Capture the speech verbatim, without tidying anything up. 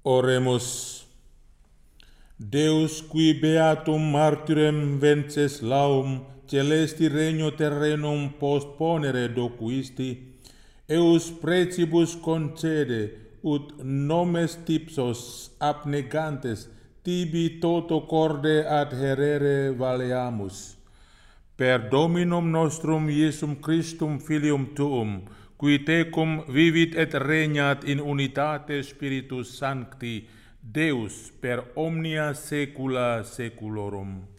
Oremus. Deus qui beatum martyrem Wenceslaum celesti regno terrenum postponere docuisti, eus precibus concede, ut nomes tipsos abnegantes tibi toto corde adherere valeamus. Per Dominum nostrum Iesum Christum Filium Tuum, qui tecum vivit et regnat in unitate Spiritus Sancti, Deus per omnia saecula saeculorum.